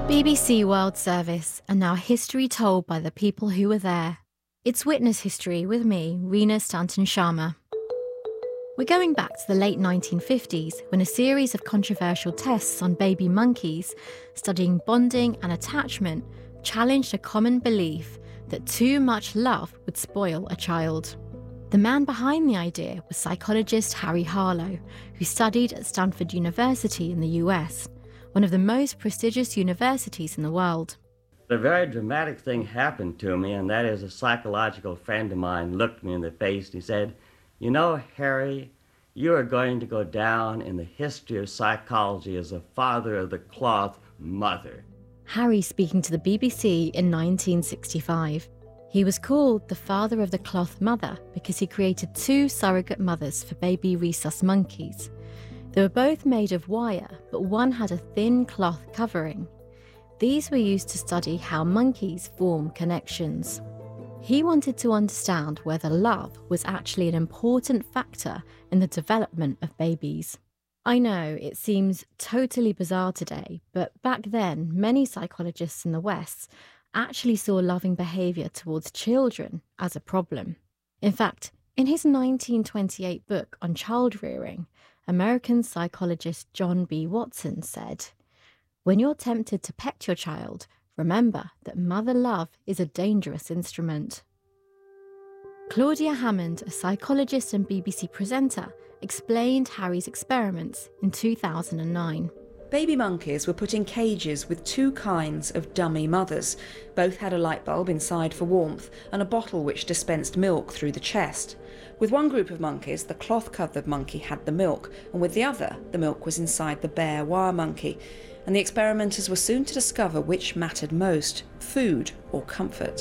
BBC World Service, and now history told by the people who were there. It's Witness History with me, Reena Stanton Sharma. We're going back to the late 1950s when a series of controversial tests on baby monkeys studying bonding and attachment challenged a common belief that too much love would spoil a child. The man behind the idea was psychologist Harry Harlow, who studied at Stanford University in the US, one of the most prestigious universities in the world. A very dramatic thing happened to me, and that is a psychological friend of mine looked me in the face and he said, "You know, Harry, you are going to go down in the history of psychology as the father of the cloth mother." Harry speaking to the BBC in 1965. He was called the father of the cloth mother because he created two surrogate mothers for baby rhesus monkeys. They were both made of wire, but one had a thin cloth covering. These were used to study how monkeys form connections. He wanted to understand whether love was actually an important factor in the development of babies. I know it seems totally bizarre today, but back then, many psychologists in the West actually saw loving behaviour towards children as a problem. In fact, in his 1928 book on child rearing, American psychologist John B. Watson said, "When you're tempted to pet your child, remember that mother love is a dangerous instrument." Claudia Hammond, a psychologist and BBC presenter, explained Harry's experiments in 2009. Baby monkeys were put in cages with two kinds of dummy mothers. Both had a light bulb inside for warmth and a bottle which dispensed milk through the chest. With one group of monkeys, the cloth-covered monkey had the milk, and with the other, the milk was inside the bare wire monkey. And the experimenters were soon to discover which mattered most, food or comfort.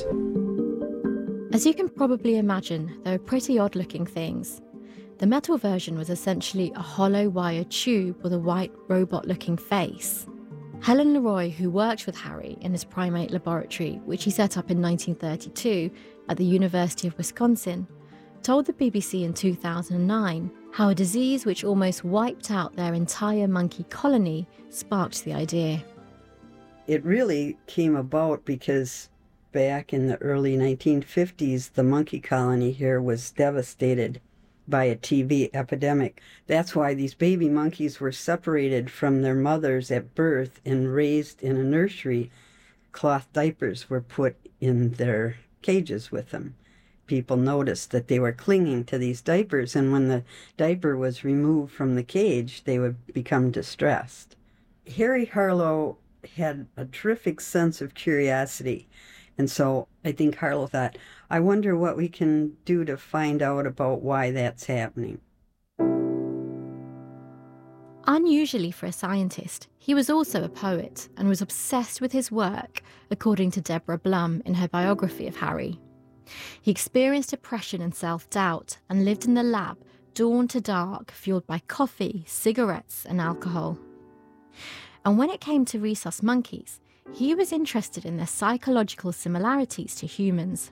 As you can probably imagine, they were pretty odd-looking things. The metal version was essentially a hollow wire tube with a white robot-looking face. Helen Leroy, who worked with Harry in his primate laboratory, which he set up in 1932 at the University of Wisconsin, told the BBC in 2009 how a disease which almost wiped out their entire monkey colony sparked the idea. It really came about because back in the early 1950s, the monkey colony here was devastated by a TB epidemic. That's why these baby monkeys were separated from their mothers at birth and raised in a nursery. Cloth diapers were put in their cages with them. People noticed that they were clinging to these diapers, and when the diaper was removed from the cage, they would become distressed. Harry Harlow had a terrific sense of curiosity, and so I think Harlow thought, I wonder what we can do to find out about why that's happening. Unusually for a scientist, he was also a poet and was obsessed with his work, according to Deborah Blum in her biography of Harry. He experienced depression and self-doubt and lived in the lab dawn to dark, fueled by coffee, cigarettes and alcohol. And when it came to rhesus monkeys, he was interested in their psychological similarities to humans.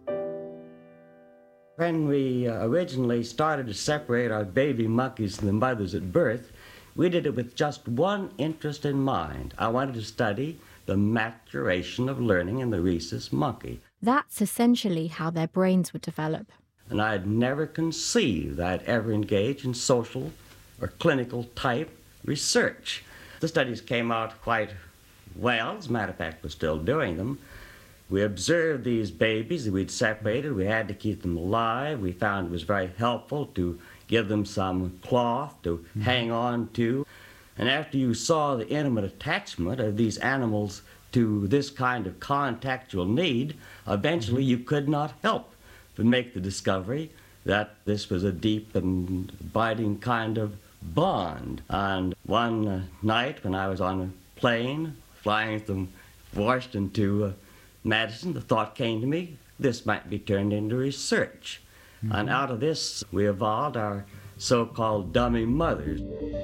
When we originally started to separate our baby monkeys from the mothers at birth, we did it with just one interest in mind. I wanted to study the maturation of learning in the rhesus monkey. That's essentially how their brains would develop. And I had never conceived that I'd ever engage in social or clinical type research. The studies came out quite well. As a matter of fact, we're still doing them. We observed these babies that we'd separated. We had to keep them alive. We found it was very helpful to give them some cloth to hang on to. And after you saw the intimate attachment of these animals to this kind of contactual need, eventually you could not help but make the discovery that this was a deep and abiding kind of bond. And one night when I was on a plane flying from Washington to Madison, the thought came to me, this might be turned into research. And out of this, we evolved our so-called dummy mothers.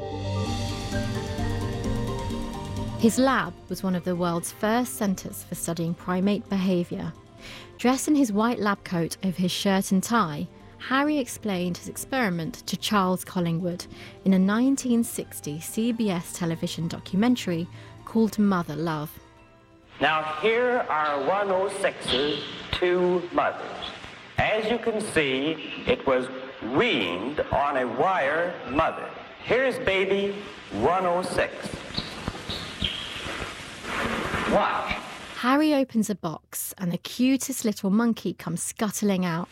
His lab was one of the world's first centres for studying primate behaviour. Dressed in his white lab coat over his shirt and tie, Harry explained his experiment to Charles Collingwood in a 1960 CBS television documentary called Mother Love. Now here are 106's two mothers. As you can see, it was weaned on a wire mother. Here's baby 106. Watch. Harry opens a box and the cutest little monkey comes scuttling out.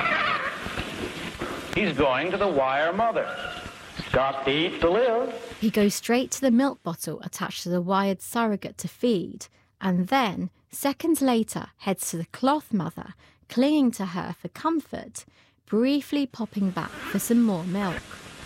He's going to the wire mother. Got to eat to live. He goes straight to the milk bottle attached to the wired surrogate to feed, and then, seconds later, heads to the cloth mother, clinging to her for comfort, briefly popping back for some more milk.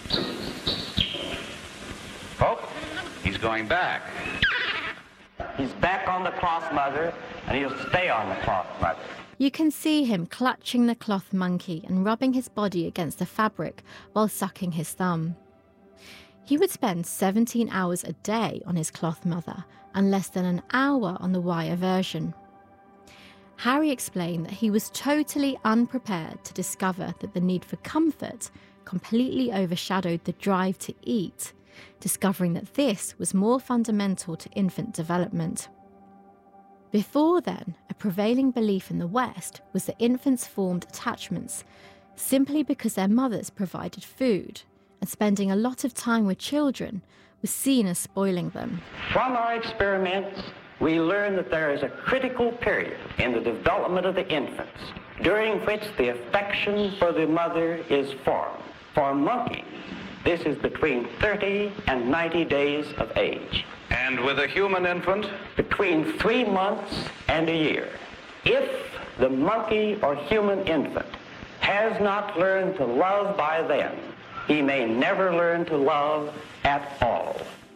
Oh, he's going back. He's back on the cloth mother, and he'll stay on the cloth mother. You can see him clutching the cloth monkey and rubbing his body against the fabric while sucking his thumb. He would spend 17 hours a day on his cloth mother and less than an hour on the wire version. Harry explained that he was totally unprepared to discover that the need for comfort completely overshadowed the drive to eat, discovering that this was more fundamental to infant development. Before then, a prevailing belief in the West was that infants formed attachments simply because their mothers provided food, and spending a lot of time with children was seen as spoiling them. From our experiments, we learn that there is a critical period in the development of the infants during which the affection for the mother is formed. For monkeys, this is between 30 and 90 days of age. And with a human infant? Between 3 months and a year. If the monkey or human infant has not learned to love by then, he may never learn to love at all.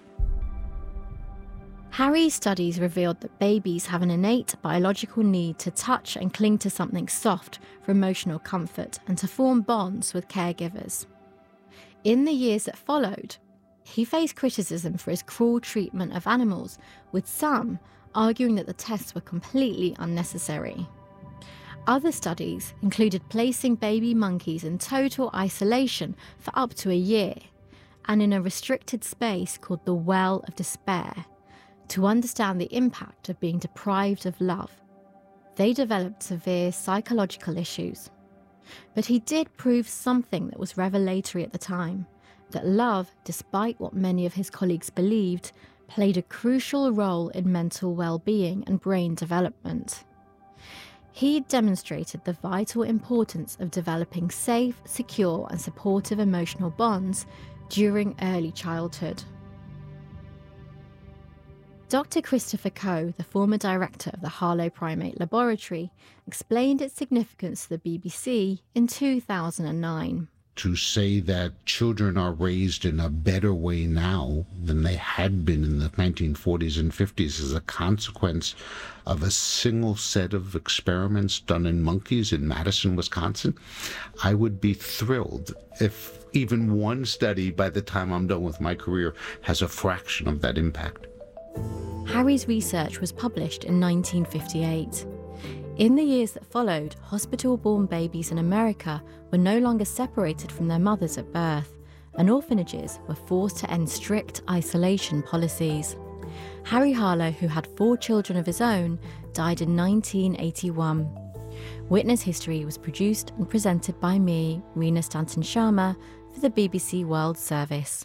Harry's studies revealed that babies have an innate biological need to touch and cling to something soft for emotional comfort and to form bonds with caregivers. In the years that followed, he faced criticism for his cruel treatment of animals, with some arguing that the tests were completely unnecessary. Other studies included placing baby monkeys in total isolation for up to a year and in a restricted space called the Well of Despair to understand the impact of being deprived of love. They developed severe psychological issues. But he did prove something that was revelatory at the time, that love, despite what many of his colleagues believed, played a crucial role in mental well-being and brain development. He demonstrated the vital importance of developing safe, secure, and supportive emotional bonds during early childhood. Dr. Christopher Coe, the former director of the Harlow Primate Laboratory, explained its significance to the BBC in 2009. To say that children are raised in a better way now than they had been in the 1940s and 50s is a consequence of a single set of experiments done in monkeys in Madison, Wisconsin, I would be thrilled if even one study by the time I'm done with my career has a fraction of that impact. Harry's research was published in 1958. In the years that followed, hospital-born babies in America were no longer separated from their mothers at birth, and orphanages were forced to end strict isolation policies. Harry Harlow, who had 4 children of his own, died in 1981. Witness History was produced and presented by me, Reena Stanton Sharma, for the BBC World Service.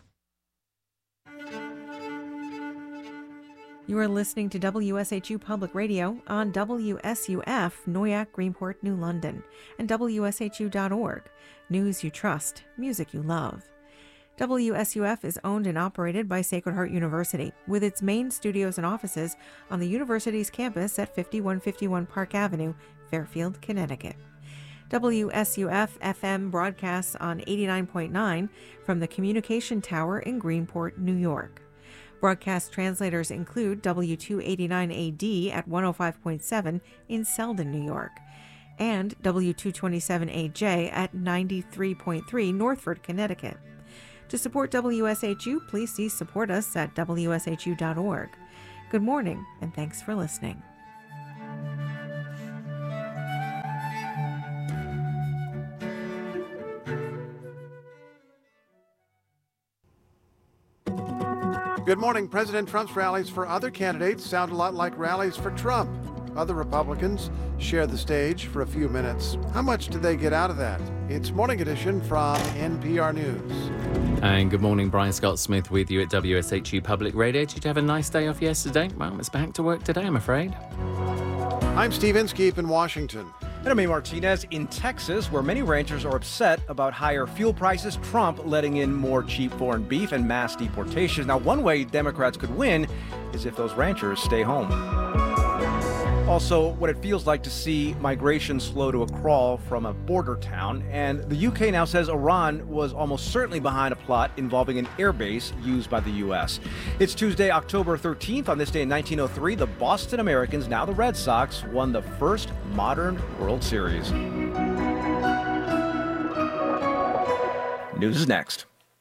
You are listening to WSHU Public Radio on WSUF, Noyak, Greenport, New London, and WSHU.org. News you trust, music you love. WSUF is owned and operated by Sacred Heart University, with its main studios and offices on the university's campus at 5151 Park Avenue, Fairfield, Connecticut. WSUF FM broadcasts on 89.9 from the Communication Tower in Greenport, New York. Broadcast translators include W289AD at 105.7 in Selden, New York, and W227AJ at 93.3 Northford, Connecticut. To support WSHU, please see Support Us at WSHU.org. Good morning, and thanks for listening. Good morning. President Trump's rallies for other candidates sound a lot like rallies for Trump. Other Republicans share the stage for a few minutes. How much did they get out of that? It's Morning Edition from NPR News. And good morning, Brian Scott Smith with you at WSHU Public Radio. Did you have a nice day off yesterday? Well, it's back to work today, I'm afraid. I'm Steve Inskeep in Washington. And I'm A. Martinez in Texas, where many ranchers are upset about higher fuel prices, Trump letting in more cheap foreign beef, and mass deportations. Now, one way Democrats could win is if those ranchers stay home. Also, what it feels like to see migration slow to a crawl from a border town. And the UK now says Iran was almost certainly behind a plot involving an airbase used by the U.S. It's Tuesday, October 13th. On this day in 1903, the Boston Americans, now the Red Sox, won the first modern World Series. News is next.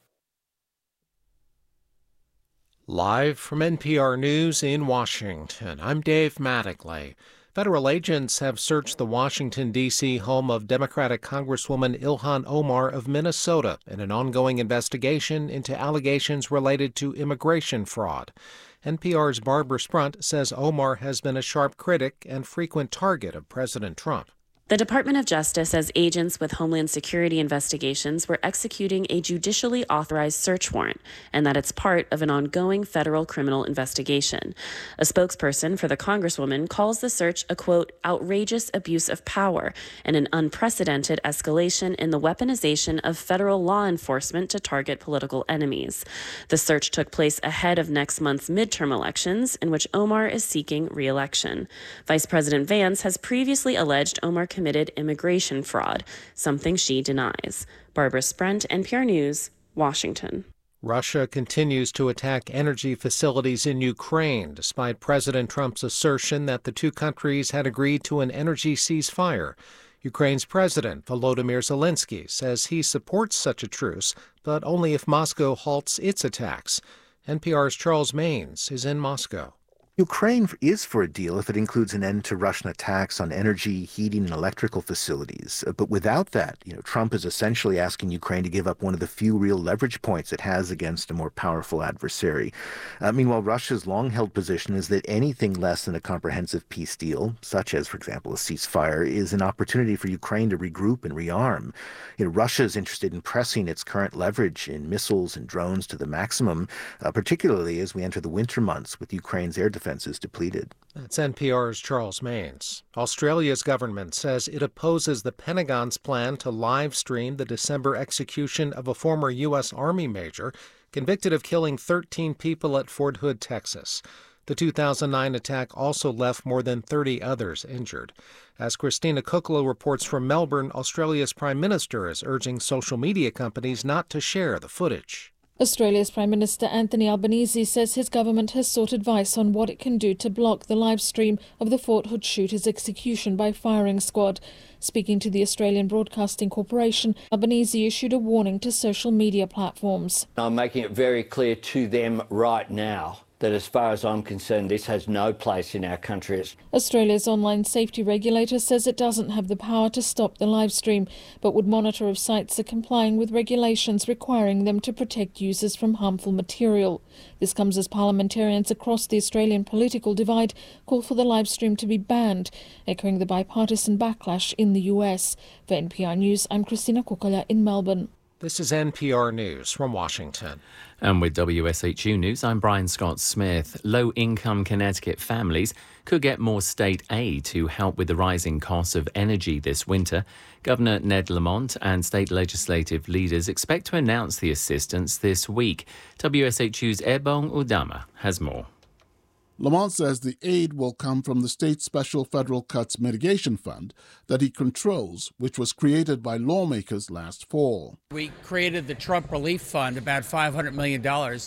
Live from NPR News in Washington, I'm Dave Mattingly. Federal agents have searched the Washington, D.C. home of Democratic Congresswoman Ilhan Omar of Minnesota in an ongoing investigation into allegations related to immigration fraud. NPR's Barbara Sprunt says Omar has been a sharp critic and frequent target of President Trump. The Department of Justice says agents with Homeland Security investigations were executing a judicially authorized search warrant and that it's part of an ongoing federal criminal investigation. A spokesperson for the Congresswoman calls the search a, quote, outrageous abuse of power and an unprecedented escalation in the weaponization of federal law enforcement to target political enemies. The search took place ahead of next month's midterm elections, in which Omar is seeking re-election. Vice President Vance has previously alleged Omar committed immigration fraud, something she denies. Barbara Sprunt, NPR News, Washington. Russia continues to attack energy facilities in Ukraine, despite President Trump's assertion that the two countries had agreed to an energy ceasefire. Ukraine's President Volodymyr Zelensky says he supports such a truce, but only if Moscow halts its attacks. NPR's Charles Maynes is in Moscow. Ukraine is for a deal if it includes an end to Russian attacks on energy, heating, and electrical facilities. But without that, Trump is essentially asking Ukraine to give up one of the few real leverage points it has against a more powerful adversary. Meanwhile, Russia's long-held position is that anything less than a comprehensive peace deal, such as, for example, a ceasefire, is an opportunity for Ukraine to regroup and rearm. Russia is interested in pressing its current leverage in missiles and drones to the maximum, particularly as we enter the winter months with Ukraine's air defense is depleted. That's NPR's Charles Maynes. Australia's government says it opposes the Pentagon's plan to live stream the December execution of a former U.S. Army major convicted of killing 13 people at Fort Hood, Texas. The 2009 attack also left more than 30 others injured. As Christina Kukla reports from Melbourne, Australia's Prime Minister is urging social media companies not to share the footage. Australia's Prime Minister Anthony Albanese says his government has sought advice on what it can do to block the live stream of the Fort Hood shooter's execution by firing squad. Speaking to the Australian Broadcasting Corporation, Albanese issued a warning to social media platforms. I'm making it very clear to them right now that as far as I'm concerned, this has no place in our country. Australia's online safety regulator says it doesn't have the power to stop the live stream, but would monitor if sites are complying with regulations requiring them to protect users from harmful material. This comes as parliamentarians across the Australian political divide call for the live stream to be banned, echoing the bipartisan backlash in the US. For NPR News, I'm Christina Kukala in Melbourne. This is NPR News from Washington. And with WSHU News, I'm Brian Scott Smith. Low-income Connecticut families could get more state aid to help with the rising costs of energy this winter. Governor Ned Lamont and state legislative leaders expect to announce the assistance this week. WSHU's Ebong Udama has more. Lamont says the aid will come from the state's Special Federal Cuts Mitigation Fund that he controls, which was created by lawmakers last fall. We created the Trump Relief Fund, about $500 million,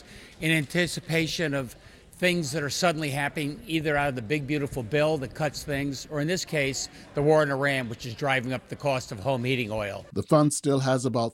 in anticipation of things that are suddenly happening either out of the big, beautiful bill that cuts things, or in this case, the war in Iran, which is driving up the cost of home heating oil. The fund still has about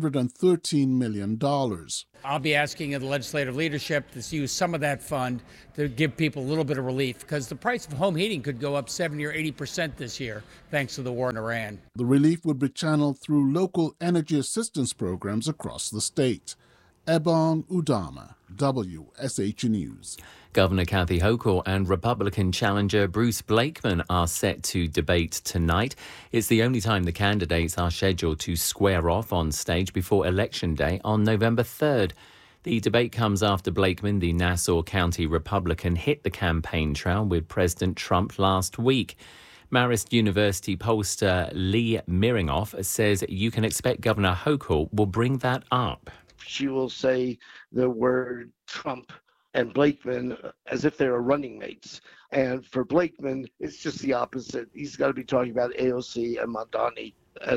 $313 million. I'll be asking the legislative leadership to use some of that fund to give people a little bit of relief, because the price of home heating could go up 70 or 80% this year, thanks to the war in Iran. The relief would be channeled through local energy assistance programs across the state. Ebong Udama, WSHU News. Governor Kathy Hochul and Republican challenger Bruce Blakeman are set to debate tonight. It's the only time the candidates are scheduled to square off on stage before Election Day on November 3rd. The debate comes after Blakeman, the Nassau County Republican, hit the campaign trail with President Trump last week. Marist University pollster Lee Miringoff says you can expect Governor Hochul will bring that up. She will say the word Trump and Blakeman as if they were running mates. And for Blakeman, it's just the opposite. He's got to be talking about AOC and Mamdani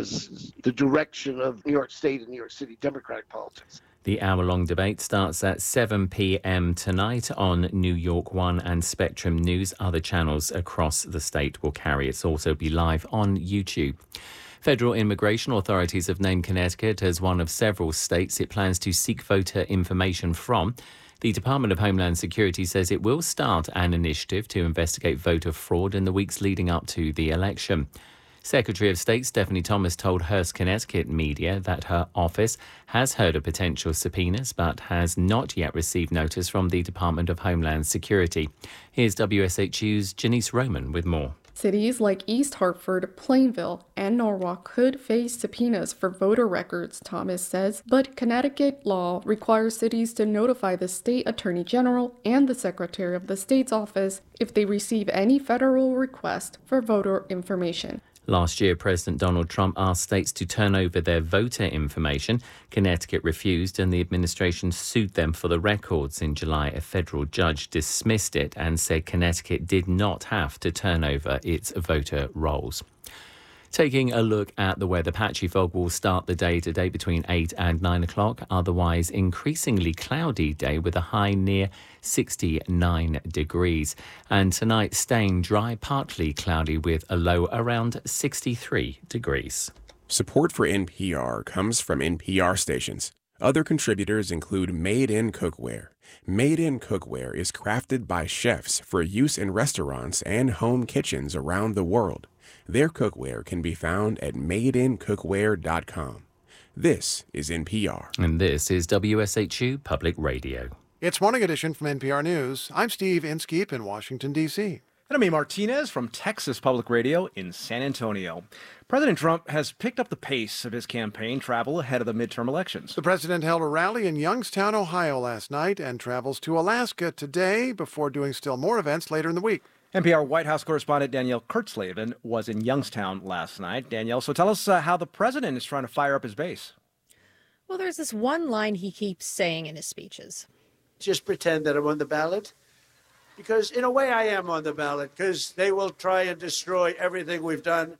as the direction of New York State and New York City Democratic politics. The hour-long debate starts at 7 p.m. tonight on New York One and Spectrum News. Other channels across the state will carry it. It'll also be live on YouTube. Federal immigration authorities have named Connecticut as one of several states it plans to seek voter information from. The Department of Homeland Security says it will start an initiative to investigate voter fraud in the weeks leading up to the election. Secretary of State Stephanie Thomas told Hearst, Connecticut media that her office has heard of potential subpoenas but has not yet received notice from the Department of Homeland Security. Here's WSHU's Janice Roman with more. Cities like East Hartford, Plainville, and Norwalk could face subpoenas for voter records, Thomas says, but Connecticut law requires cities to notify the state attorney general and the secretary of the state's office if they receive any federal request for voter information. Last year, President Donald Trump asked states to turn over their voter information. Connecticut refused, and the administration sued them for the records. In July, a federal judge dismissed it and said Connecticut did not have to turn over its voter rolls. Taking a look at the weather, patchy fog will start the day today between 8 and 9 o'clock. Otherwise, increasingly cloudy day with a high near 69 degrees. And tonight, staying dry, partly cloudy with a low around 63 degrees. Support for NPR comes from NPR stations. Other contributors include Made in Cookware. Made in Cookware is crafted by chefs for use in restaurants and home kitchens around the world. Their cookware can be found at madeincookware.com. This is NPR. And this is WSHU Public Radio. It's Morning Edition from NPR News. I'm Steve Inskeep in Washington, D.C. And I'm Amy Martinez from Texas Public Radio in San Antonio. President Trump has picked up the pace of his campaign travel ahead of the midterm elections. The president held a rally in Youngstown, Ohio last night and travels to Alaska today before doing still more events later in the week. NPR White House correspondent Danielle Kurtzleben was in Youngstown last night. Danielle, so tell us how the president is trying to fire up his base. Well, there's this one line he keeps saying in his speeches. Just pretend that I'm on the ballot. Because in a way I am on the ballot, because they will try and destroy everything we've done.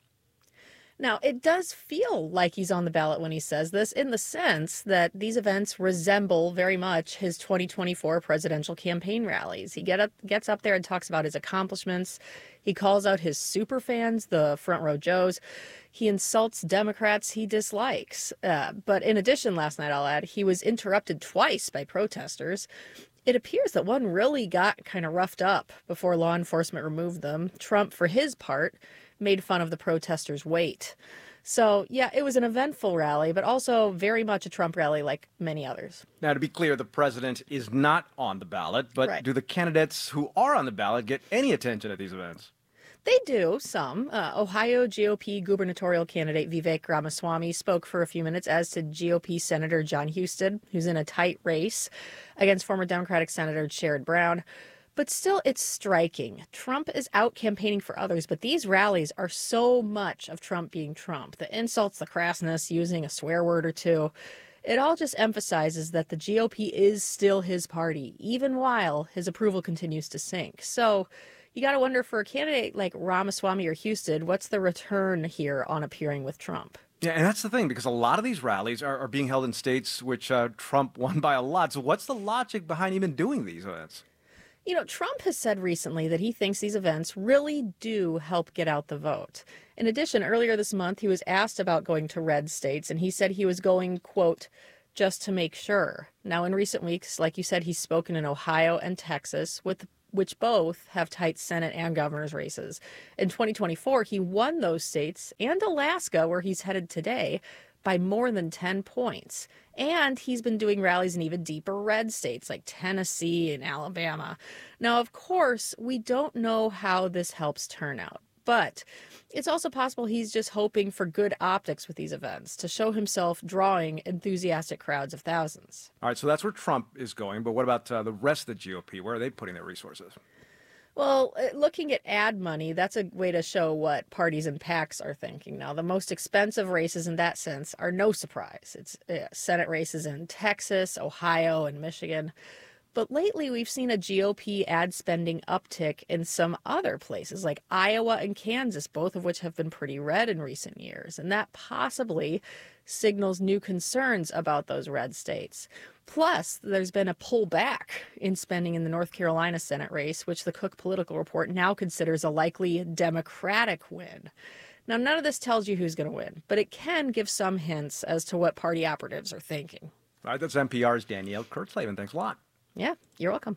Now, it does feel like he's on the ballot when he says this, in the sense that these events resemble very much his 2024 presidential campaign rallies. He gets up there and talks about his accomplishments. He calls out his super fans, the Front Row Joes. He insults Democrats he dislikes. But in addition, last night, I'll add, he was interrupted twice by protesters. It appears that one really got kind of roughed up before law enforcement removed them. Trump, for his part, made fun of the protesters' weight. So, yeah, it was an eventful rally, but also very much a Trump rally like many others. Now, to be clear, the president is not on the ballot, but Right. Do the candidates who are on the ballot get any attention at these events? They do, some. Ohio GOP gubernatorial candidate Vivek Ramaswamy spoke for a few minutes, as did GOP Senator John Husted, who's in a tight race against former Democratic Senator Sherrod Brown. But still, it's striking. Trump is out campaigning for others, but these rallies are so much of Trump being Trump. The insults, the crassness, using a swear word or two. It all just emphasizes that the GOP is still his party, even while his approval continues to sink. So you got to wonder, for a candidate like Ramaswamy or Husted, what's the return here on appearing with Trump? Yeah, and that's the thing, because a lot of these rallies are being held in states which Trump won by a lot. So what's the logic behind even doing these events? You know, Trump has said recently that he thinks these events really do help get out the vote. In addition, earlier this month, he was asked about going to red states, and he said he was going, quote, just to make sure. Now, in recent weeks, like you said, he's spoken in Ohio and Texas, which both have tight Senate and governor's races. In 2024, he won those states and Alaska, where he's headed today. by more than 10 points. And he's been doing rallies in even deeper red states like Tennessee and Alabama. Now, of course, we don't know how this helps turnout, but it's also possible he's just hoping for good optics with these events to show himself drawing enthusiastic crowds of thousands. All right, so that's where Trump is going, but what about the rest of the GOP? Where are they putting their resources? Well, looking at ad money, that's a way to show what parties and PACs are thinking. Now, the most expensive races in that sense are no surprise. It's Senate races in Texas, Ohio, and Michigan. But lately, we've seen a GOP ad spending uptick in some other places like Iowa and Kansas, both of which have been pretty red in recent years. And that possibly signals new concerns about those red states. Plus, there's been a pullback in spending in the North Carolina Senate race, which the Cook Political Report now considers a likely Democratic win. Now, none of this tells you who's going to win, but it can give some hints as to what party operatives are thinking. All right, that's NPR's Danielle Kurtzleben. Thanks a lot. Yeah, you're welcome.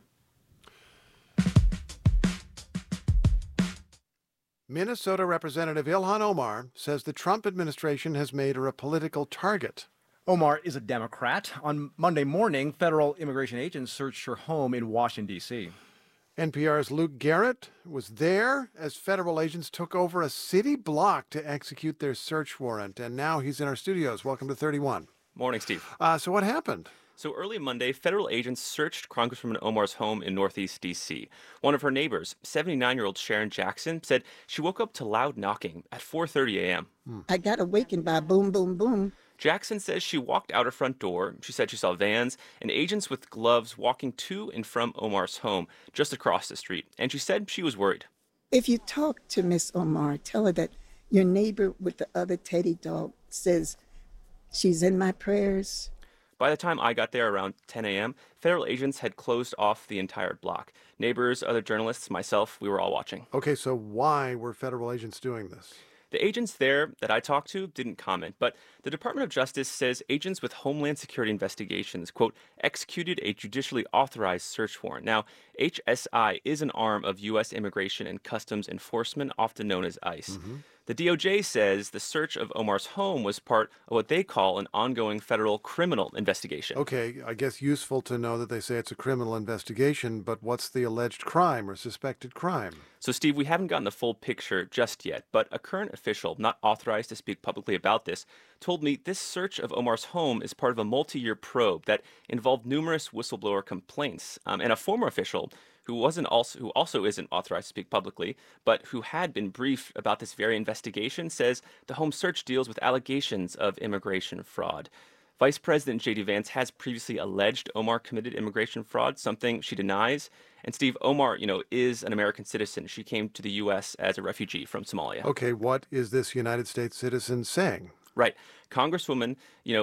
Minnesota Representative Ilhan Omar says the Trump administration has made her a political target. Omar is a Democrat. On Monday morning, federal immigration agents searched her home in Washington, D.C. NPR's Luke Garrett was there as federal agents took over a city block to execute their search warrant, and now he's in our studios. Welcome to 31. Morning, Steve. So what happened? So early Monday, federal agents searched Congresswoman Omar's home in Northeast D.C. One of her neighbors, 79-year-old Sharon Jackson, said she woke up to loud knocking at 4:30 a.m. I got awakened by boom, boom, boom. Jackson says she walked out her front door. She said she saw vans and agents with gloves walking to and from Omar's home just across the street. And she said she was worried. If you talk to Miss Omar, tell her that your neighbor with the other teddy dog says she's in my prayers. By the time I got there around 10 a.m., federal agents had closed off the entire block. Neighbors, other journalists, myself, we were all watching. Okay, so why were federal agents doing this? The agents there that I talked to didn't comment, but the Department of Justice says agents with Homeland Security investigations, quote, executed a judicially authorized search warrant. Now, HSI is an arm of U.S. Immigration and Customs Enforcement, often known as ICE. Mm-hmm. The DOJ says the search of Omar's home was part of what they call an ongoing federal criminal investigation. Okay, I guess useful to know that they say it's a criminal investigation, but what's the alleged crime or suspected crime? So, Steve, we haven't gotten the full picture just yet, but a current official, not authorized to speak publicly about this, told me this search of Omar's home is part of a multi-year probe that involved numerous whistleblower complaints. And a former official who also isn't authorized to speak publicly, but who had been briefed about this very investigation, says the home search deals with allegations of immigration fraud. Vice President J.D. Vance has previously alleged Omar committed immigration fraud, something she denies. And Steve, Omar, is an American citizen. She came to the U.S. as a refugee from Somalia. Okay, what is this United States citizen saying? Right. Congresswoman,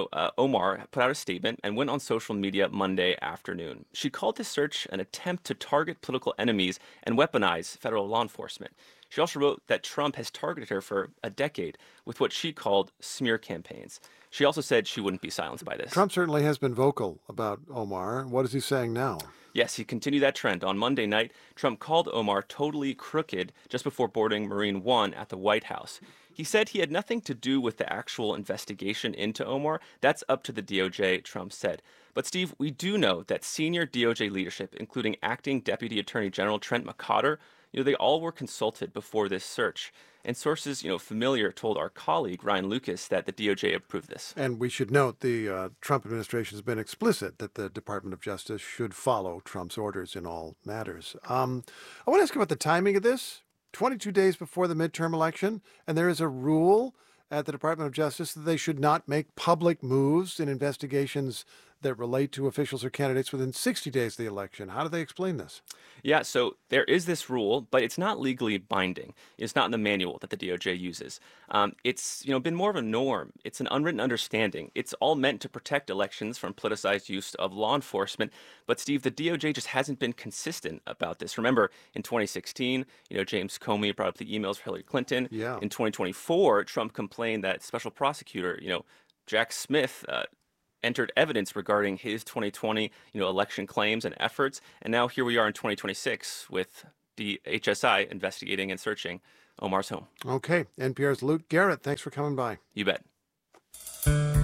Omar put out a statement and went on social media Monday afternoon. She called this search an attempt to target political enemies and weaponize federal law enforcement. She also wrote that Trump has targeted her for a decade with what she called smear campaigns. She also said she wouldn't be silenced by this. Trump certainly has been vocal about Omar. What is he saying now? Yes, he continued that trend. On Monday night, Trump called Omar totally crooked just before boarding Marine One at the White House. He said he had nothing to do with the actual investigation into Omar. That's up to the DOJ, Trump said. But Steve, we do know that senior DOJ leadership, including acting Deputy Attorney General Trent McCotter, they all were consulted before this search. And sources, familiar told our colleague, Ryan Lucas, that the DOJ approved this. And we should note the Trump administration has been explicit that the Department of Justice should follow Trump's orders in all matters. I want to ask you about the timing of this. 22 days before the midterm election, and there is a rule at the Department of Justice that they should not make public moves in investigations that relate to officials or candidates within 60 days of the election. How do they explain this? Yeah, so there is this rule, but it's not legally binding. It's not in the manual that the DOJ uses. It's been more of a norm. It's an unwritten understanding. It's all meant to protect elections from politicized use of law enforcement. But Steve, the DOJ just hasn't been consistent about this. Remember, in 2016, James Comey brought up the emails for Hillary Clinton. Yeah. In 2024, Trump complained that special prosecutor, Jack Smith, entered evidence regarding his 2020, election claims and efforts. And now here we are in 2026 with the HSI investigating and searching Omar's home. Okay. NPR's Luke Garrett, thanks for coming by. You bet.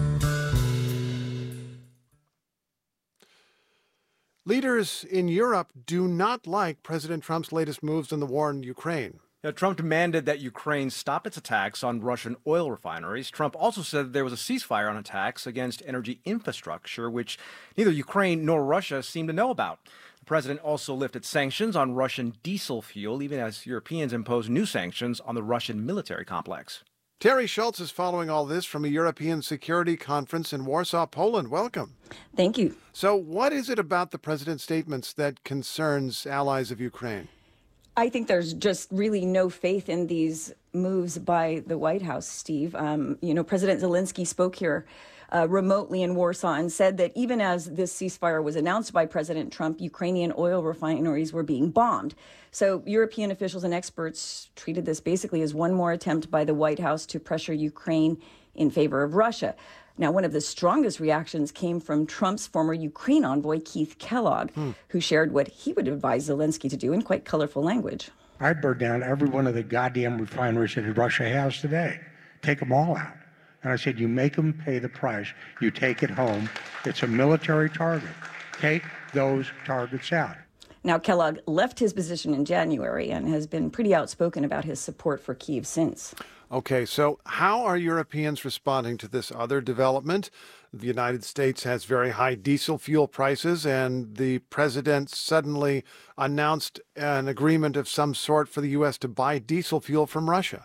Leaders in Europe do not like President Trump's latest moves in the war in Ukraine. Trump demanded that Ukraine stop its attacks on Russian oil refineries. Trump also said that there was a ceasefire on attacks against energy infrastructure, which neither Ukraine nor Russia seem to know about. The president also lifted sanctions on Russian diesel fuel, even as Europeans impose new sanctions on the Russian military complex. Terry Schultz is following all this from a European security conference in Warsaw, Poland. Welcome. Thank you. So what is it about the president's statements that concerns allies of Ukraine? I think there's just really no faith in these moves by the White House, Steve. President Zelensky spoke here remotely in Warsaw and said that even as this ceasefire was announced by President Trump, Ukrainian oil refineries were being bombed. So European officials and experts treated this basically as one more attempt by the White House to pressure Ukraine in favor of Russia. Now, one of the strongest reactions came from Trump's former Ukraine envoy, Keith Kellogg, who shared what he would advise Zelensky to do in quite colorful language. I'd burn down every one of the goddamn refineries that Russia has today. Take them all out. And I said, you make them pay the price. You take it home. It's a military target. Take those targets out. Now, Kellogg left his position in January and has been pretty outspoken about his support for Kyiv since. Okay, so how are Europeans responding to this other development? The United States has very high diesel fuel prices, and the president suddenly announced an agreement of some sort for the U.S. to buy diesel fuel from Russia.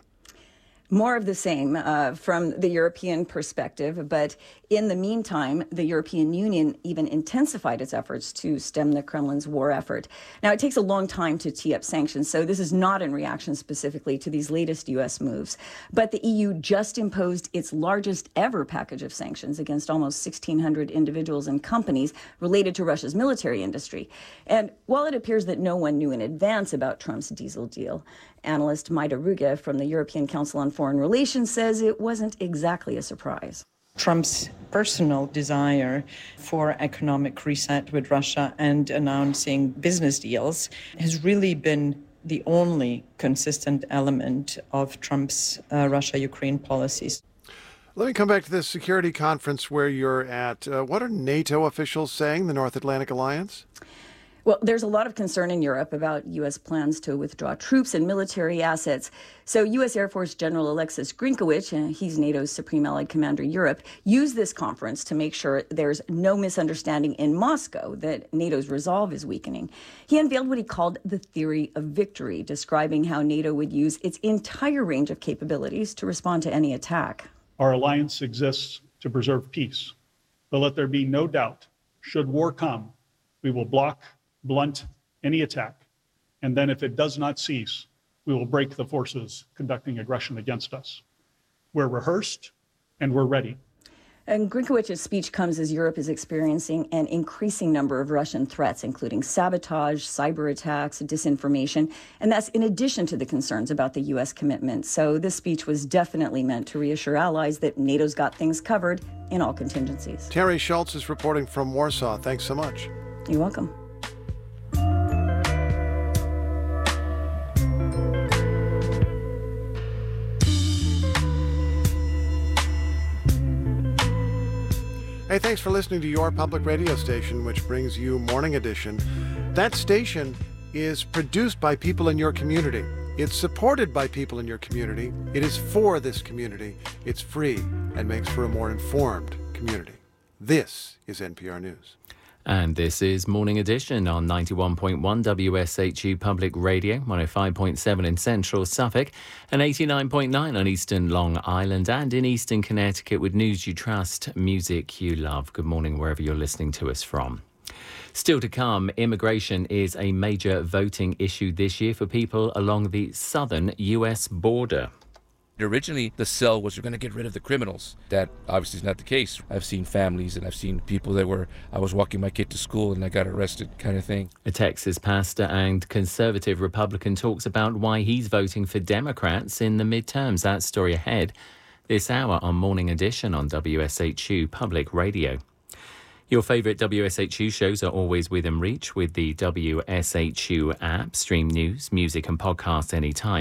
More of the same from the European perspective, but in the meantime, the European Union even intensified its efforts to stem the Kremlin's war effort. Now, it takes a long time to tee up sanctions, so this is not in reaction specifically to these latest U.S. moves. But the EU just imposed its largest ever package of sanctions against almost 1,600 individuals and companies related to Russia's military industry. And while it appears that no one knew in advance about Trump's diesel deal, analyst Maida Ruge from the European Council on Foreign Relations says it wasn't exactly a surprise. Trump's personal desire for economic reset with Russia and announcing business deals has really been the only consistent element of Trump's Russia-Ukraine policies. Let me come back to this security conference where you're at. What are NATO officials saying, the North Atlantic Alliance? Well, there's a lot of concern in Europe about U.S. plans to withdraw troops and military assets. So U.S. Air Force General Alexis Grinkowicz, he's NATO's Supreme Allied Commander Europe, used this conference to make sure there's no misunderstanding in Moscow that NATO's resolve is weakening. He unveiled what he called the theory of victory, describing how NATO would use its entire range of capabilities to respond to any attack. Our alliance exists to preserve peace. But let there be no doubt, should war come, we will blunt any attack. And then if it does not cease, we will break the forces conducting aggression against us. We're rehearsed and we're ready. And Grinkowicz's speech comes as Europe is experiencing an increasing number of Russian threats, including sabotage, cyber attacks, disinformation, and that's in addition to the concerns about the U.S. commitment. So this speech was definitely meant to reassure allies that NATO's got things covered in all contingencies. Terry Schultz is reporting from Warsaw. Thanks so much. You're welcome. Hey, thanks for listening to your public radio station, which brings you Morning Edition. That station is produced by people in your community. It's supported by people in your community. It is for this community. It's free and makes for a more informed community. This is NPR News. And this is Morning Edition on 91.1 WSHU Public Radio, 105.7 in central Suffolk, and 89.9 on eastern Long Island and in eastern Connecticut with news you trust, music you love. Good morning wherever you're listening to us from. Still to come, immigration is a major voting issue this year for people along the southern U.S. border. Originally, the sell was you're going to get rid of the criminals. That obviously is not the case. I've seen families and I've seen people that I was walking my kid to school and I got arrested kind of thing. A Texas pastor and conservative Republican talks about why he's voting for Democrats in the midterms. That story ahead this hour on Morning Edition on WSHU Public Radio. Your favourite WSHU shows are always within reach with the WSHU app. Stream news, music and podcasts anytime.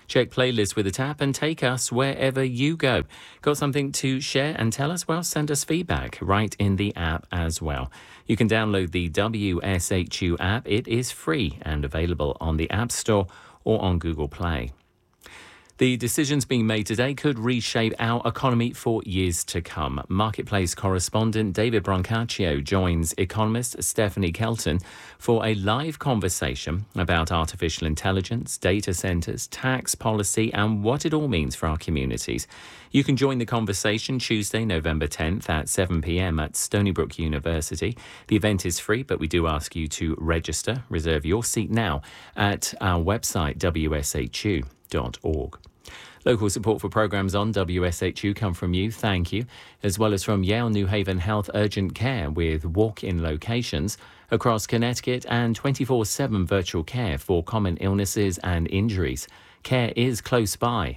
Check playlists with the tap and take us wherever you go. Got something to share and tell us? Well, send us feedback right in the app as well. You can download the WSHU app. It is free and available on the App Store or on Google Play. The decisions being made today could reshape our economy for years to come. Marketplace correspondent David Brancaccio joins economist Stephanie Kelton for a live conversation about artificial intelligence, data centres, tax policy and what it all means for our communities. You can join the conversation Tuesday, November 10th at 7 p.m. at Stony Brook University. The event is free, but we do ask you to register. Reserve your seat now at our website, wshu.org. Local support for programmes on WSHU come from you, thank you, as well as from Yale New Haven Health Urgent Care with walk-in locations across Connecticut and 24/7 virtual care for common illnesses and injuries. Care is close by,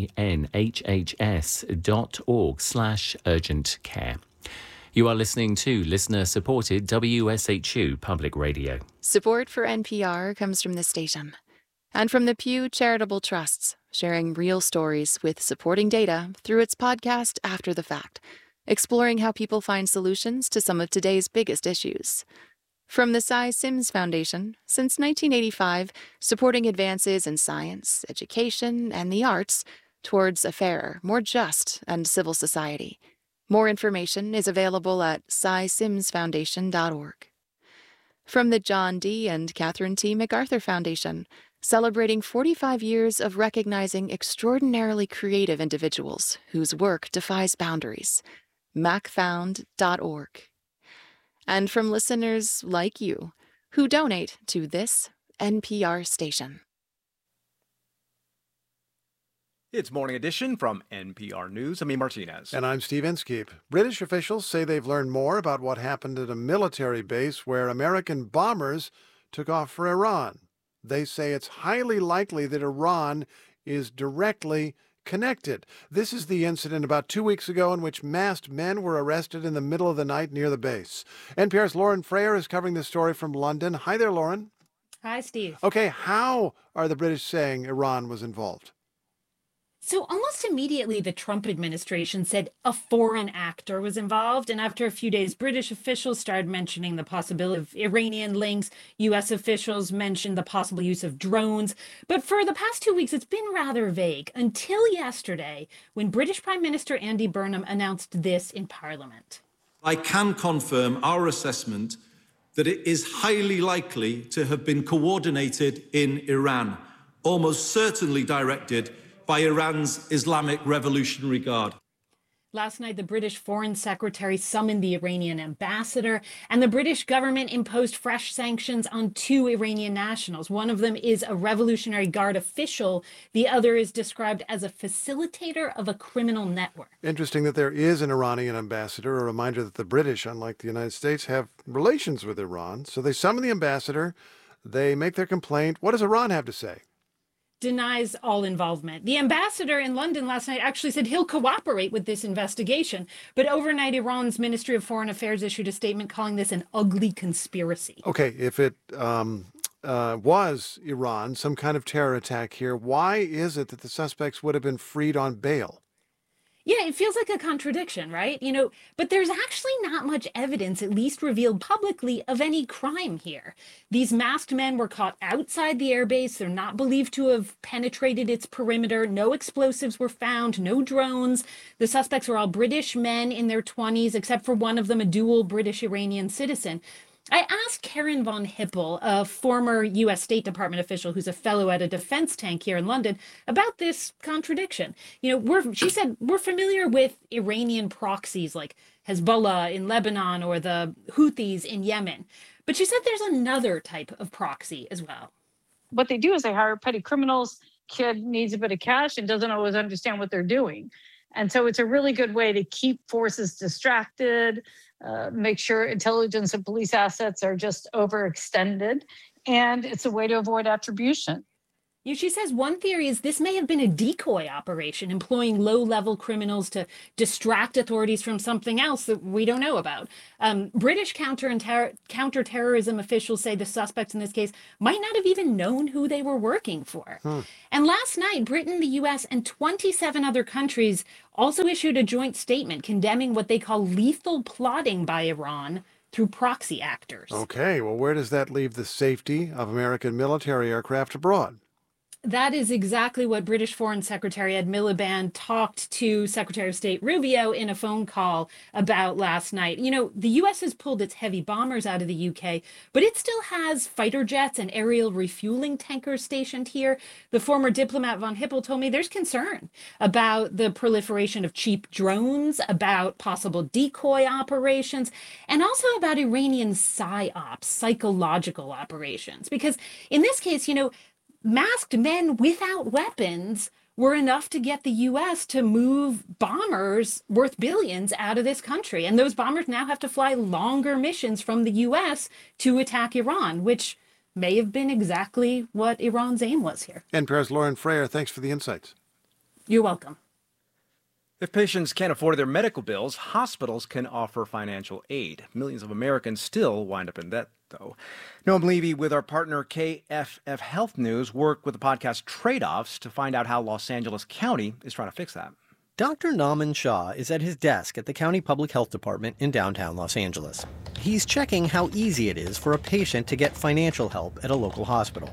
ynhhs.org/urgent care. You are listening to listener-supported WSHU Public Radio. Support for NPR comes from this station and from the Pew Charitable Trusts, sharing real stories with supporting data through its podcast After the Fact, exploring how people find solutions to some of today's biggest issues. From the Cy Sims Foundation, since 1985, supporting advances in science, education, and the arts towards a fairer, more just, and civil society. More information is available at cysimsfoundation.org. From the John D. and Catherine T. MacArthur Foundation, celebrating 45 years of recognizing extraordinarily creative individuals whose work defies boundaries. macfound.org. And from listeners like you who donate to this NPR station. It's Morning Edition from NPR News. I'm E. Martinez. And I'm Steve Inskeep. British officials say they've learned more about what happened at a military base where American bombers took off for Iran. They say it's highly likely that Iran is directly connected. This is the incident about 2 weeks ago in which masked men were arrested in the middle of the night near the base. NPR's Lauren Frayer is covering this story from London. Hi there, Lauren. Hi, Steve. Okay, how are the British saying Iran was involved? So almost immediately, the Trump administration said a foreign actor was involved. And after a few days, British officials started mentioning the possibility of Iranian links. U.S. officials mentioned the possible use of drones. But for the past 2 weeks, it's been rather vague until yesterday, when British Prime Minister Andy Burnham announced this in Parliament. I can confirm our assessment that it is highly likely to have been coordinated in Iran, almost certainly directed by Iran's Islamic Revolutionary Guard. Last night, the British Foreign Secretary summoned the Iranian ambassador, and the British government imposed fresh sanctions on 2 Iranian nationals. One of them is a Revolutionary Guard official. The other is described as a facilitator of a criminal network. Interesting that there is an Iranian ambassador, a reminder that the British, unlike the United States, have relations with Iran. So they summon the ambassador, they make their complaint. What does Iran have to say? Denies all involvement. The ambassador in London last night actually said he'll cooperate with this investigation. But overnight, Iran's Ministry of Foreign Affairs issued a statement calling this an ugly conspiracy. Okay, if it was Iran, some kind of terror attack here, why is it that the suspects would have been freed on bail? Yeah, it feels like a contradiction, right? But there's actually not much evidence, at least revealed publicly, of any crime here. These masked men were caught outside the airbase. They're not believed to have penetrated its perimeter. No explosives were found, no drones. The suspects were all British men in their 20s, except for one of them, a dual British-Iranian citizen. I asked Karen von Hippel, a former U.S. State Department official who's a fellow at a defense tank here in London, about this contradiction. She said, we're familiar with Iranian proxies like Hezbollah in Lebanon or the Houthis in Yemen. But she said there's another type of proxy as well. What they do is they hire petty criminals. Kid needs a bit of cash and doesn't always understand what they're doing. And so it's a really good way to keep forces distracted, make sure intelligence and police assets are just overextended, and it's a way to avoid attribution. She says one theory is this may have been a decoy operation employing low-level criminals to distract authorities from something else that we don't know about. British counterterrorism officials say the suspects in this case might not have even known who they were working for. And last night, Britain, the U.S., and 27 other countries also issued a joint statement condemning what they call lethal plotting by Iran through proxy actors. Okay, well, where does that leave the safety of American military aircraft abroad? That is exactly what British Foreign Secretary Ed Miliband talked to Secretary of State Rubio in a phone call about last night. The U.S. has pulled its heavy bombers out of the U.K., but it still has fighter jets and aerial refueling tankers stationed here. The former diplomat von Hippel told me there's concern about the proliferation of cheap drones, about possible decoy operations, and also about Iranian psyops, psychological operations. Because in this case, masked men without weapons were enough to get the U.S. to move bombers worth billions out of this country. And those bombers now have to fly longer missions from the U.S. to attack Iran, which may have been exactly what Iran's aim was here. NPR's Lauren Frayer, thanks for the insights. You're welcome. If patients can't afford their medical bills, hospitals can offer financial aid. Millions of Americans still wind up in debt, though. Noam Levy, with our partner KFF Health News, worked with the podcast Trade-Offs to find out how Los Angeles County is trying to fix that. Dr. Naman Shah is at his desk at the County Public Health Department in downtown Los Angeles. He's checking how easy it is for a patient to get financial help at a local hospital.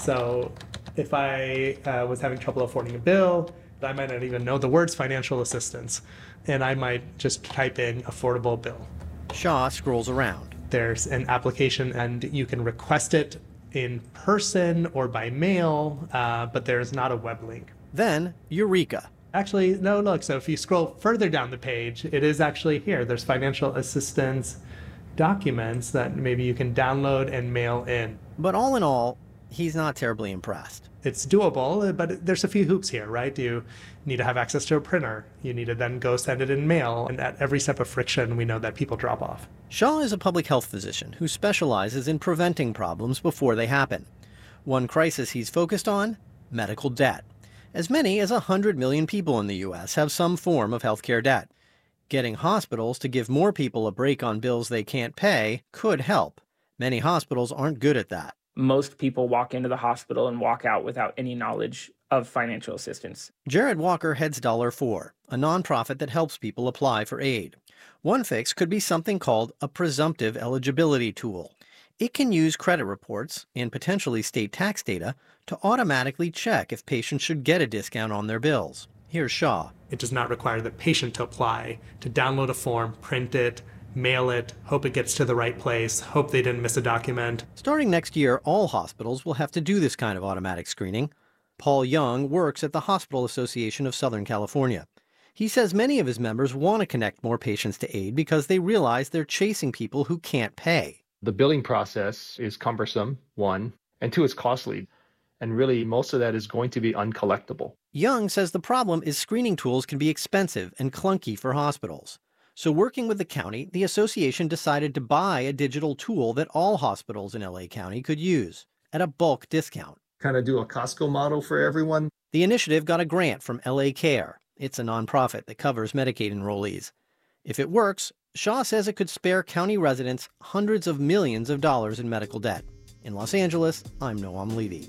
So if I was having trouble affording a bill, I might not even know the words financial assistance, and I might just type in affordable bill. Shah scrolls around. There's an application, and you can request it in person or by mail, but there's not a web link. Then, Eureka. Actually, no, look, so if you scroll further down the page, it is actually here. There's financial assistance documents that maybe you can download and mail in. But all in all, he's not terribly impressed. It's doable, but there's a few hoops here, right? You need to have access to a printer. You need to then go send it in mail. And at every step of friction, we know that people drop off. Shah is a public health physician who specializes in preventing problems before they happen. One crisis he's focused on, medical debt. As many as 100 million people in the U.S. have some form of healthcare debt. Getting hospitals to give more people a break on bills they can't pay could help. Many hospitals aren't good at that. Most people walk into the hospital and walk out without any knowledge of financial assistance. Jared Walker heads $4, a nonprofit that helps people apply for aid. One fix could be something called a presumptive eligibility tool. It can use credit reports and potentially state tax data to automatically check if patients should get a discount on their bills. Here's Shah. It does not require the patient to apply, to download a form, print it, mail it, hope it gets to the right place, hope they didn't miss a document. Starting next year, all hospitals will have to do this kind of automatic screening. Paul Young works at the Hospital Association of Southern California. He says many of his members want to connect more patients to aid because they realize they're chasing people who can't pay. The billing process is cumbersome, one, and two, it's costly. And really, most of that is going to be uncollectible. Young says the problem is screening tools can be expensive and clunky for hospitals. So working with the county, the association decided to buy a digital tool that all hospitals in LA County could use at a bulk discount. Kind of do a Costco model for everyone. The initiative got a grant from LA Care. It's a nonprofit that covers Medicaid enrollees. If it works, Shah says it could spare county residents hundreds of millions of dollars in medical debt. In Los Angeles, I'm Noam Levy.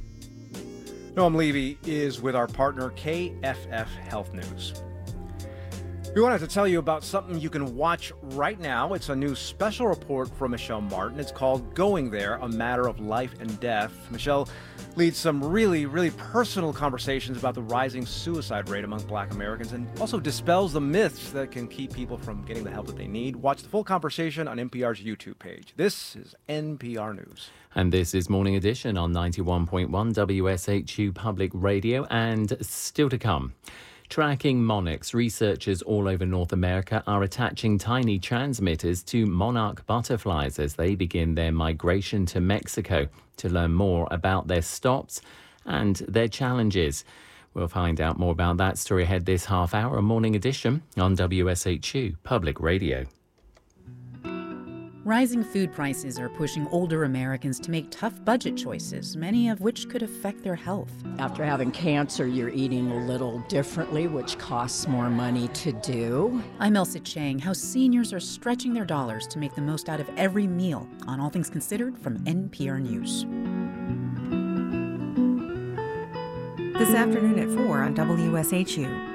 Noam Levy is with our partner KFF Health News. We wanted to tell you about something you can watch right now. It's a new special report from Michelle Martin. It's called Going There, A Matter of Life and Death. Michelle leads some really personal conversations about the rising suicide rate among Black Americans and also dispels the myths that can keep people from getting the help that they need. Watch the full conversation on NPR's YouTube page. This is NPR News. And this is Morning Edition on 91.1 WSHU Public Radio, and still to come. Tracking monarchs, researchers all over North America are attaching tiny transmitters to monarch butterflies as they begin their migration to Mexico to learn more about their stops and their challenges. We'll find out more about that story ahead this half hour, Morning Edition on WSHU Public Radio. Rising food prices are pushing older Americans to make tough budget choices, many of which could affect their health. After having cancer, you're eating a little differently, which costs more money to do. I'm Elsa Chang. How seniors are stretching their dollars to make the most out of every meal on All Things Considered from NPR News. This afternoon at 4 on WSHU.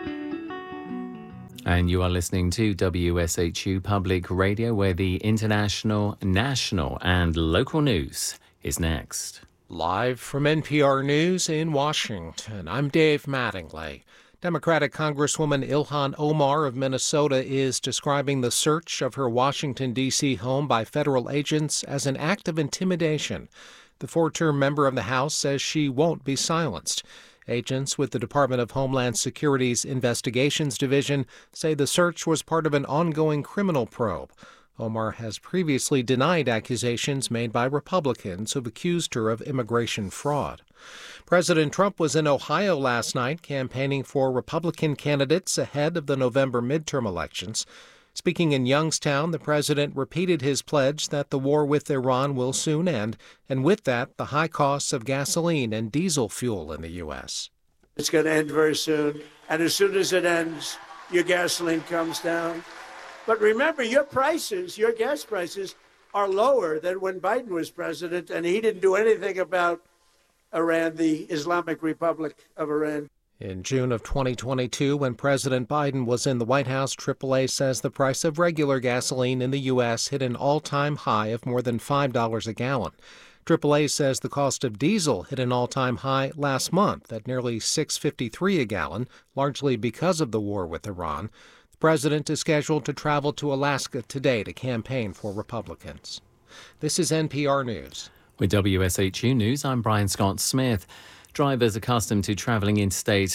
And you are listening to WSHU Public Radio, where the international, national, and local news is next. Live from NPR News in Washington, I'm Dave Mattingly. Democratic Congresswoman Ilhan Omar of Minnesota is describing the search of her Washington, D.C. home by federal agents as an act of intimidation. The four-term member of the House says she won't be silenced. Agents with the Department of Homeland Security's Investigations Division say the search was part of an ongoing criminal probe. Omar has previously denied accusations made by Republicans who've accused her of immigration fraud. President Trump was in Ohio last night campaigning for Republican candidates ahead of the November midterm elections. Speaking in Youngstown, the president repeated his pledge that the war with Iran will soon end, and with that, the high costs of gasoline and diesel fuel in the U.S. It's going to end very soon, and as soon as it ends, your gasoline comes down. But remember, your gas prices, are lower than when Biden was president, and he didn't do anything about Iran, the Islamic Republic of Iran. In June of 2022, when President Biden was in the White House, AAA says the price of regular gasoline in the U.S. hit an all-time high of more than $5 a gallon. AAA says the cost of diesel hit an all-time high last month at nearly $6.53 a gallon, largely because of the war with Iran. The president is scheduled to travel to Alaska today to campaign for Republicans. This is NPR News. With WSHU News, I'm Brian Scott Smith. Drivers accustomed to travelling Interstate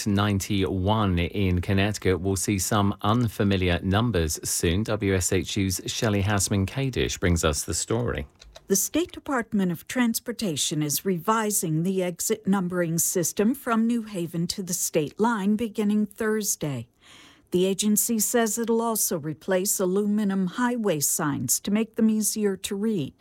91 in Connecticut will see some unfamiliar numbers soon. WSHU's Shelley Hasman-Kadish brings us the story. The State Department of Transportation is revising the exit numbering system from New Haven to the state line beginning Thursday. The agency says it'll also replace aluminum highway signs to make them easier to read.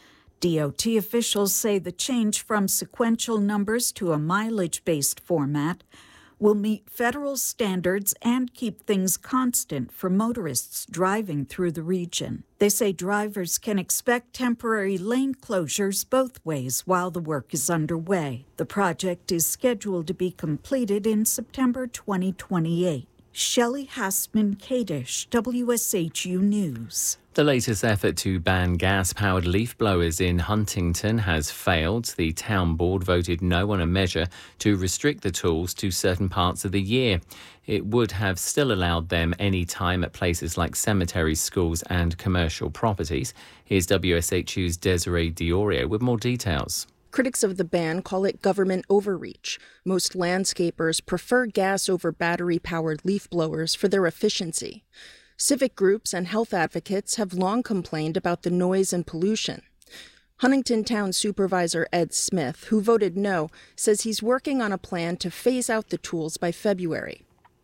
DOT officials say the change from sequential numbers to a mileage-based format will meet federal standards and keep things constant for motorists driving through the region. They say drivers can expect temporary lane closures both ways while the work is underway. The project is scheduled to be completed in September 2028. Shelley Hasman-Kadish, WSHU News. The latest effort to ban gas-powered leaf blowers in Huntington has failed. The town board voted no on a measure to restrict the tools to certain parts of the year. It would have still allowed them any time at places like cemeteries, schools and commercial properties. Here's WSHU's Desiree Diorio with more details. Critics of the ban call it government overreach. Most landscapers prefer gas over battery-powered leaf blowers for their efficiency. Civic groups and health advocates have long complained about the noise and pollution. Huntington Town Supervisor Ed Smith, who voted no, says he's working on a plan to phase out the tools by February.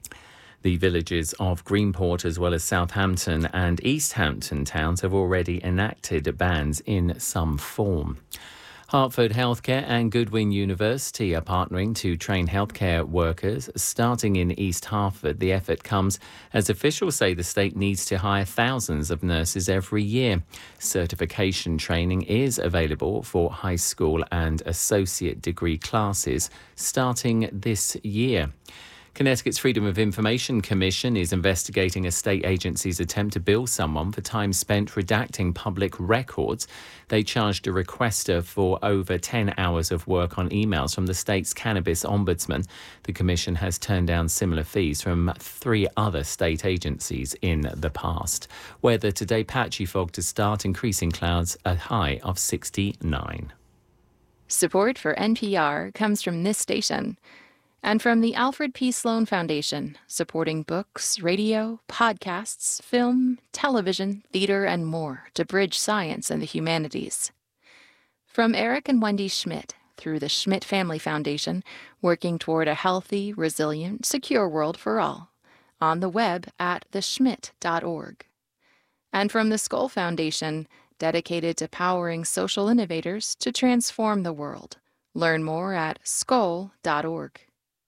The villages of Greenport as well as Southampton and East Hampton towns have already enacted bans in some form. Hartford Healthcare and Goodwin University are partnering to train healthcare workers starting in East Hartford. The effort comes as officials say the state needs to hire thousands of nurses every year. Certification training is available for high school and associate degree classes starting this year. Connecticut's Freedom of Information Commission is investigating a state agency's attempt to bill someone for time spent redacting public records. They charged a requester for over 10 hours of work on emails from the state's cannabis ombudsman. The commission has turned down similar fees from 3 other state agencies in the past. Weather today, patchy fog to start, increasing clouds, a high of 69. Support for NPR comes from this station and from the Alfred P. Sloan Foundation, supporting books, radio, podcasts, film, television, theater, and more to bridge science and the humanities. From Eric and Wendy Schmidt, through the Schmidt Family Foundation, working toward a healthy, resilient, secure world for all. On the web at theschmidt.org. And from the Skoll Foundation, dedicated to powering social innovators to transform the world. Learn more at skoll.org.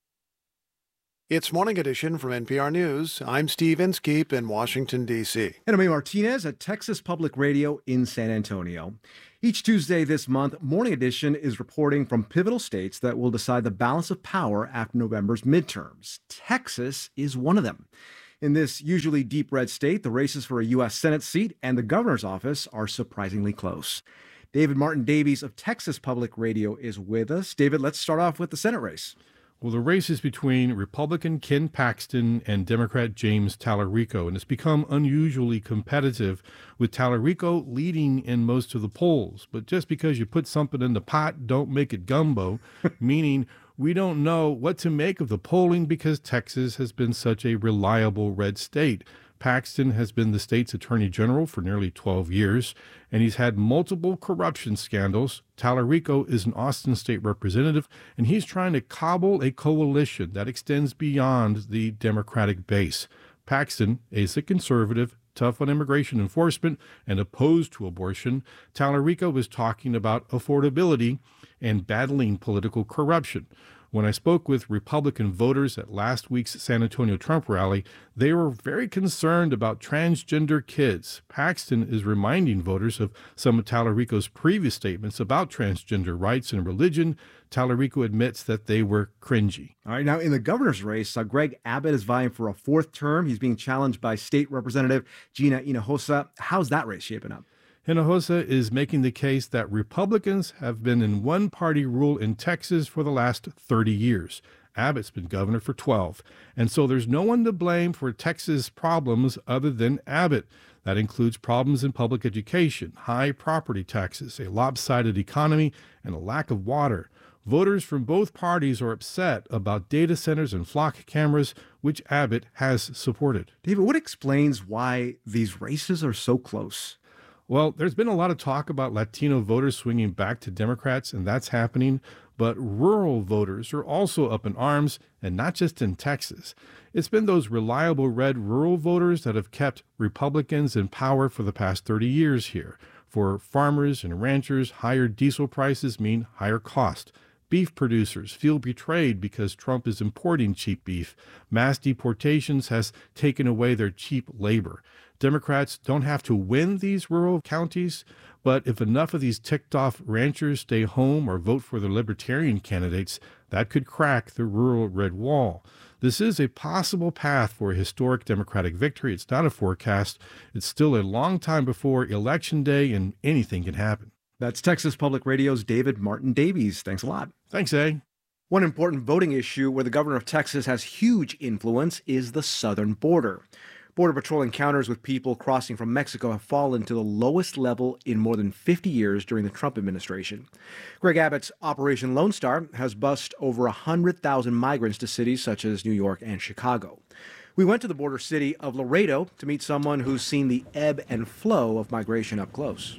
It's Morning Edition from NPR News. I'm Steve Inskeep in Washington, D.C. And I'm Martinez at Texas Public Radio in San Antonio. Each Tuesday this month, Morning Edition is reporting from pivotal states that will decide the balance of power after November's midterms. Texas is one of them. In this usually deep red state, the races for a U.S. Senate seat and the governor's office are surprisingly close. David Martin Davies of Texas Public Radio is with us. David, let's start off with the Senate race. Well, the race is between Republican Ken Paxton and Democrat James Talarico, and it's become unusually competitive, with Talarico leading in most of the polls. But just because you put something in the pot, don't make it gumbo, meaning we don't know what to make of the polling because Texas has been such a reliable red state. Paxton has been the state's attorney general for nearly 12 years, and he's had multiple corruption scandals. Talarico is an Austin state representative, and he's trying to cobble a coalition that extends beyond the Democratic base. Paxton is a conservative, tough on immigration enforcement, and opposed to abortion. Talarico was talking about affordability and battling political corruption. When I spoke with Republican voters at last week's San Antonio Trump rally, they were very concerned about transgender kids. Paxton is reminding voters of some of Talarico's previous statements about transgender rights and religion. Talarico admits that they were cringy. All right, now in the governor's race, Greg Abbott is vying for a fourth term. He's being challenged by State Representative Gina Hinojosa. How's that race shaping up? Hinojosa is making the case that Republicans have been in one-party rule in Texas for the last 30 years. Abbott's been governor for 12. And so there's no one to blame for Texas problems other than Abbott. That includes problems in public education, high property taxes, a lopsided economy, and a lack of water. Voters from both parties are upset about data centers and flock cameras, which Abbott has supported. David, what explains why these races are so close? Well, there's been a lot of talk about Latino voters swinging back to Democrats, and that's happening. But rural voters are also up in arms, and not just in Texas. It's been those reliable red rural voters that have kept Republicans in power for the past 30 years here. For farmers and ranchers, higher diesel prices mean higher cost. Beef producers feel betrayed because Trump is importing cheap beef. Mass deportations has taken away their cheap labor. Democrats don't have to win these rural counties, but if enough of these ticked-off ranchers stay home or vote for the libertarian candidates, that could crack the rural red wall. This is a possible path for a historic Democratic victory. It's not a forecast. It's still a long time before Election Day, and anything can happen. That's Texas Public Radio's David Martin Davies. Thanks a lot. Thanks, A. One important voting issue where the governor of Texas has huge influence is the southern border. Border Patrol encounters with people crossing from Mexico have fallen to the lowest level in more than 50 years during the Trump administration. Greg Abbott's Operation Lone Star has bused over 100,000 migrants to cities such as New York and Chicago. We went to the border city of Laredo to meet someone who's seen the ebb and flow of migration up close.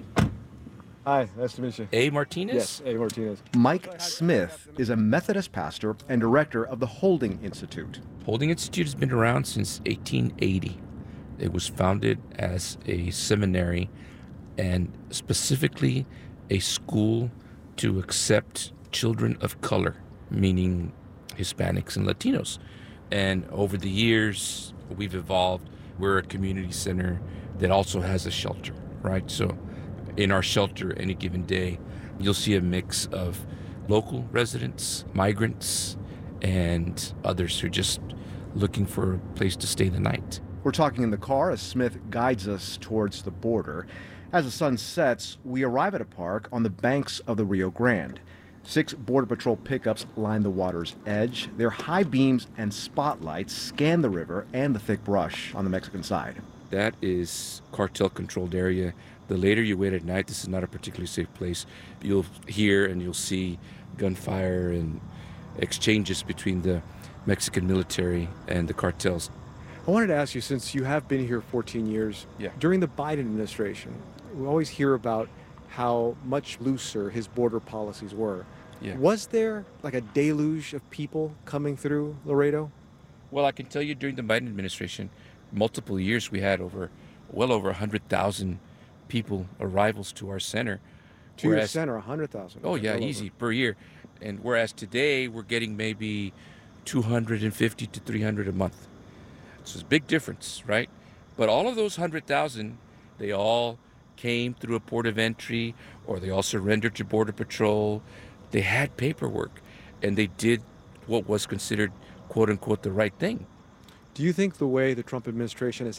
Hi, nice to meet you. A. Martinez? Yes, A. Martinez. Mike Smith is a Methodist pastor and director of the Holding Institute. Holding Institute has been around since 1880. It was founded as a seminary and specifically a school to accept children of color, meaning Hispanics and Latinos. And over the years, we've evolved. We're a community center that also has a shelter, right? So in our shelter, any given day, you'll see a mix of local residents, migrants, and others who are just looking for a place to stay the night. We're talking in the car as Smith guides us towards the border. As the sun sets, we arrive at a park on the banks of the Rio Grande. 6 Border Patrol pickups line the water's edge. Their high beams and spotlights scan the river and the thick brush on the Mexican side. That is cartel-controlled area. The later you wait at night, this is not a particularly safe place. You'll hear and you'll see gunfire and exchanges between the Mexican military and the cartels. I wanted to ask you, since you have been here 14 years, during the Biden administration, we always hear about how much looser his border policies were. Was there like a deluge of people coming through Laredo? Well, I can tell you during the Biden administration, multiple years we had well over 100,000 people, arrivals to our center. To your center, 100,000. Oh, yeah, easy, per year. And whereas today we're getting maybe 250 to 300 a month. So it's a big difference, right? But all of those 100,000, they all came through a port of entry, or they all surrendered to Border Patrol. They had paperwork, and they did what was considered, quote unquote, the right thing. Do you think the way the Trump administration has